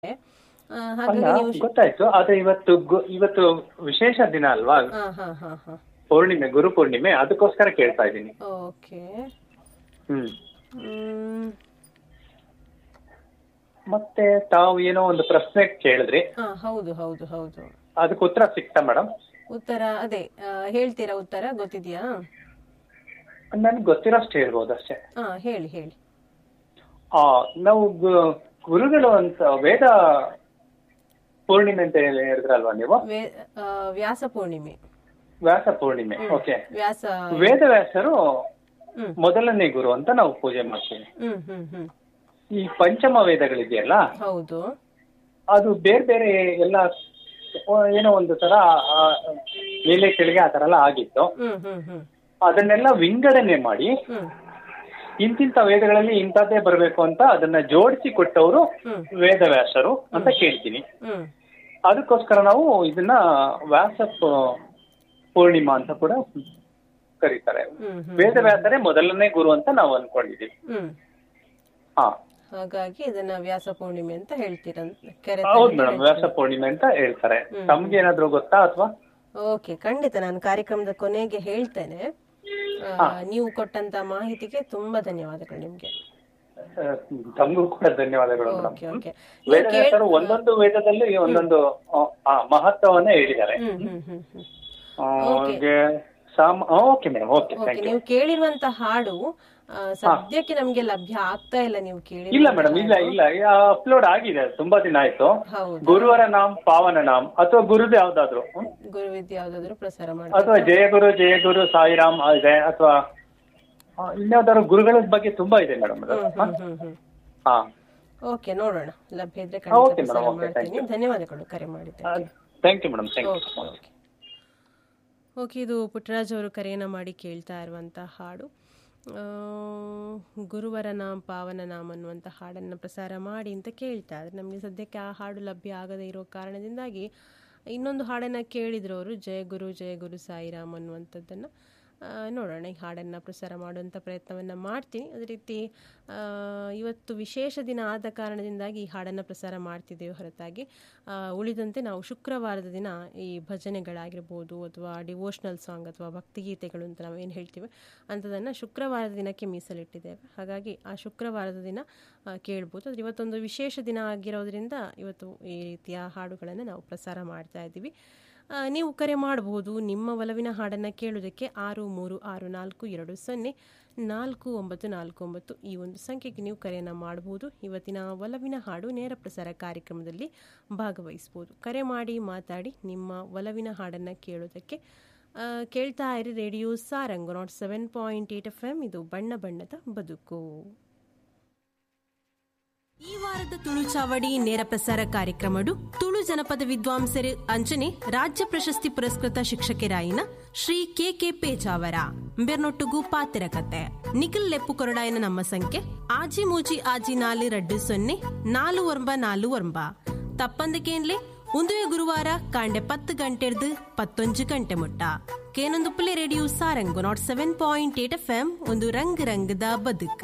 ಅಲ್ಲ, ಹಾಗಾಗಿ ನೀವು ಗೊತ್ತಾಯ್ತು. ಆದ್ರೆ ಇವತ್ತು ವಿಶೇಷ ದಿನ ಅಲ್ವಾ, ಹಾ ಹಾ ಹಾ ಹಾ ಪೂರ್ಣಿಮೆ, ಗುರು ಪೂರ್ಣಿಮೆ, ಅದಕ್ಕೋಸ್ಕರ ಕೇಳ್ತಾ ಇದ್ದೀನಿ. ಓಕೆ. ಹ್ಮ್. ಹ್ಮ್ ಮತ್ತೆ ತಾವು ಏನೋ ಒಂದು ಪ್ರಶ್ನೆ ಕೇಳಿದ್ರಿ, ಹಾ ಹೌದು ಹೌದು ಹೌದು. ಅದಕ್ಕೆ ಉತ್ತರ ಸಿಕ್ತಾ ಮೇಡಮ್? ಉತ್ತರ ಅದೇ ಹೇಳ್ತೀರಾ? ಉತ್ತರ ಗೊತ್ತಿದ್ಯಾ? ನನ್ಗೆ ಗೊತ್ತಿರೋಷ್ಟು ಹೇಳ್ಬೋದು ಅಷ್ಟೇ. ಹಾ ಹೇಳಿ ಹೇಳಿ. ನಾವು ಗುರುಗಳು ಅಂತ ವೇದ ಪೂರ್ಣಿಮೆ ಅಂತ ಹೇಳಿದ್ರಲ್ವಾ ನೀವು? ವ್ಯಾಸ ಪೂರ್ಣಿಮೆ. ವ್ಯಾಸ ಪೂರ್ಣಿಮೆ, ಓಕೆ. ವ್ಯಾಸ ವೇದವ್ಯಾಸರು ಹ್ಮ್ ಮೊದಲನೇ ಗುರು ಅಂತ ನಾವು ಪೂಜೆ ಮಾಡ್ತೀವಿ. ಹ್ಮ್ ಹ್ಮ್ ಹ್ಮ್ ಈ ಪಂಚಮ ವೇದಗಳಿದೆಯಲ್ಲ, ಹೌದು. ಅದು ಬೇರೆ ಬೇರೆ ಎಲ್ಲ ಏನೋ ಒಂದು ತರ ಮೇಲೆ ಕೆಳಗೆ ಆ ತರ ಎಲ್ಲ ಆಗಿತ್ತು. ಹ್ಮ್ ಹ್ಮ್ ಹ್ಮ್ ಅದನ್ನೆಲ್ಲ ವಿಂಗಡಣೆ ಮಾಡಿ ಹ್ಮ್ ಇಂತಿಂತ ವೇದಗಳಲ್ಲಿ ಇಂಥದ್ದೇ ಬರಬೇಕು ಅಂತ ಅದನ್ನ ಜೋಡಿಸಿ ಕೊಟ್ಟವರು ಹ್ಮ್ ವೇದವ್ಯಾಸರು ಅಂತ ಕೇಳ್ತೀನಿ. ಹ್ಮ್ ಅದಕ್ಕೋಸ್ಕರ ನಾವು ಇದನ್ನ ವ್ಯಾಸ ಪೂರ್ಣಿಮಾ ಅಂತ ಕೂಡ ಕರೀತಾರೆ. ಹ್ಮ್ ಹ್ಮ್ ವೇದವ್ಯಾಸರೇ ಮೊದಲನೇ ಗುರು ಅಂತ ನಾವು ಅನ್ಕೊಂಡಿದೀವಿ. ಹ್ಮ್ ಹಾ, ಹಾಗಾಗಿ ಇದನ್ನ ವ್ಯಾಸ ಪೂರ್ಣಿಮೆ ಅಂತ ಹೇಳ್ತೀರ? ಹೌದು ಮೇಡಮ್, ವ್ಯಾಸ ಪೂರ್ಣಿಮೆ ಅಂತ ಹೇಳ್ತಾರೆ. ತಮ್ಗೆ ಏನಾದ್ರು ಗೊತ್ತಾ ಅಥವಾ? ಓಕೆ, ಖಂಡಿತ ನಾನು ಕಾರ್ಯಕ್ರಮದ ಕೊನೆಗೆ ಹೇಳ್ತೇನೆ. ನೀವು ಕೊಟ್ಟಂತ ಮಾಹಿತಿಗೆ ತುಂಬಾ ಧನ್ಯವಾದಗಳು ನಿಮ್ಗೆ. ತಮಗೂ ಕೂಡ ಧನ್ಯವಾದಗಳು ಮೇಡಮ್. Okay okay. ವೇದವ್ಯಾಸರು ಒಂದೊಂದು ವೇದದಲ್ಲಿ ಒಂದೊಂದು ಮಹತ್ವವನ್ನ ಹೇಳಿದ್ದಾರೆ. Okay madam, okay, thank you. ನೀವು ಕೇಳಿರುವಂತ ಹಾಡು ಸದ್ಯಕ್ಕೆ ನಮ್ಗೆ ಲಭ್ಯ ಆಗ್ತಾ ಇಲ್ಲ. ನೀವು ಕೇಳಿ? ಇಲ್ಲ ಮೇಡಮ್, ಇಲ್ಲ ಅಪ್ಲೋಡ್ ಆಗಿದೆ, ತುಂಬಾ ದಿನ ಆಯ್ತು. ಗುರುವರ ನಾಮ್ ಪಾವನ ನಾಮ್ ಅಥವಾ ಗುರುದು ಯಾವ್ದಾದ್ರು, ಗುರುವಿದ್ ಯಾವ್ದಾದ್ರು ಪ್ರಸಾರ ಮಾಡಿ, ಅಥವಾ ಜಯ ಗುರು ಸಾಯಿರಾಮ್ ಇದೆ, ಅಥವಾ ಇನ್ಯಾವ್ದಾದ್ರು ಗುರುಗಳ ಬಗ್ಗೆ ತುಂಬಾ ಇದೆ ಮೇಡಮ್. ಹಾ, ಓಕೆ, ನೋಡೋಣ. ಲಭ್ಯ ಇದ್ರೆ okay madam, okay, thank you. ಧನ್ಯವಾದಗಳು ಕರೆ ಮಾಡಿದ್ದೆ. Thank you madam, thank you. Okay, ಇದು ಪುಟ್ಟರಾಜ್ ಅವರು ಕರೆಯನ್ನು ಮಾಡಿ ಕೇಳ್ತಾ ಇರುವಂಥ ಹಾಡು ಗುರುವರ ನಾಮ್ ಪಾವನ ನಾಮ್ ಅನ್ನುವಂಥ ಹಾಡನ್ನು ಪ್ರಸಾರ ಮಾಡಿ ಅಂತ ಕೇಳ್ತಾ ಇದ್ದಾರೆ. ನಮಗೆ ಸದ್ಯಕ್ಕೆ ಆ ಹಾಡು ಲಭ್ಯ ಆಗದೇ ಇರೋ ಕಾರಣದಿಂದಾಗಿ ಇನ್ನೊಂದು ಹಾಡನ್ನು ಕೇಳಿದ್ರು ಅವರು, ಜಯ ಗುರು ಸಾಯಿರಾಮ್ ಅನ್ನುವಂಥದ್ದನ್ನು. ನೋಡೋಣ, ಈ ಹಾಡನ್ನು ಪ್ರಸಾರ ಮಾಡುವಂಥ ಪ್ರಯತ್ನವನ್ನು ಮಾಡ್ತೀನಿ. ಅದೇ ರೀತಿ ಇವತ್ತು ವಿಶೇಷ ದಿನ ಆದ ಕಾರಣದಿಂದಾಗಿ ಈ ಹಾಡನ್ನು ಪ್ರಸಾರ ಮಾಡ್ತಿದ್ದೇವೆ ಹೊರತಾಗಿ ಉಳಿದಂತೆ ನಾವು ಶುಕ್ರವಾರದ ದಿನ ಈ ಭಜನೆಗಳಾಗಿರ್ಬೋದು ಅಥವಾ ಡಿವೋಷ್ನಲ್ ಸಾಂಗ್ ಅಥವಾ ಭಕ್ತಿಗೀತೆಗಳು ಅಂತ ನಾವು ಏನು ಹೇಳ್ತೀವಿ ಅಂಥದ್ದನ್ನು ಶುಕ್ರವಾರದ ದಿನಕ್ಕೆ ಮೀಸಲಿಟ್ಟಿದ್ದೇವೆ. ಹಾಗಾಗಿ ಆ ಶುಕ್ರವಾರದ ದಿನ ಕೇಳ್ಬೋದು. ಆದರೆ ಇವತ್ತೊಂದು ವಿಶೇಷ ದಿನ ಆಗಿರೋದ್ರಿಂದ ಇವತ್ತು ಈ ರೀತಿಯ ಹಾಡುಗಳನ್ನು ನಾವು ಪ್ರಸಾರ ಮಾಡ್ತಾ ಇದ್ದೀವಿ. ನೀವು ಕರೆ ಮಾಡಬಹುದು ನಿಮ್ಮ ಒಲವಿನ ಹಾಡನ್ನು ಕೇಳೋದಕ್ಕೆ 6364204949 ಈ ಒಂದು ಸಂಖ್ಯೆಗೆ ನೀವು ಕರೆಯನ್ನು ಮಾಡಬಹುದು. ಇವತ್ತಿನ ಒಲವಿನ ಹಾಡು ನೇರ ಪ್ರಸಾರ ಕಾರ್ಯಕ್ರಮದಲ್ಲಿ ಭಾಗವಹಿಸ್ಬೋದು. ಕರೆ ಮಾಡಿ ಮಾತಾಡಿ ನಿಮ್ಮ ಒಲವಿನ ಹಾಡನ್ನು ಕೇಳೋದಕ್ಕೆ. ಕೇಳ್ತಾ ಇರಿ ರೇಡಿಯೋ ಸಾರಂಗ್ 107.8 FM. ಇದು ಬಣ್ಣ ಬಣ್ಣದ ಬದುಕು. ಈ ವಾರದ ತುಳು ಚಾವಡಿ ನೇರ ಪ್ರಸಾರ ಕಾರ್ಯಕ್ರಮಡು ತುಳು ಜನಪದ ವಿದ್ವಾಂಸರು ಅಂಚನೆ ರಾಜ್ಯ ಪ್ರಶಸ್ತಿ ಪುರಸ್ಕೃತ ಶಿಕ್ಷಕರಾಯಿನ ಶ್ರೀ ಕೆ ಪೇಜಾವರ ಬೆರ್ನೊಟ್ಟುಗು ಪಾತಿರ ಕತೆ ನಿಖಿಲ್ ಲೆಪ್ಪು ಕೊರಡಾಯನ ನಮ್ಮ ಸಂಖ್ಯೆ ಆಜಿ ಮೂಜಿ ಆಜಿ 424 ತಪ್ಪಂದಕೇನ್ಲೆ ಉಂದುವೆ ಗುರುವಾರ ಕಾಂಡೆ 10 ಗಂಟೆರ್ದು 11 ಗಂಟೆ ಮುಟ್ಟ ಕೇನೊಂದು ರೇಡಿಯೋ ಸಾರಂಗ್ 107.8 FM. ಒಂದು ರಂಗ್ ರಂಗದ ಬದುಕು.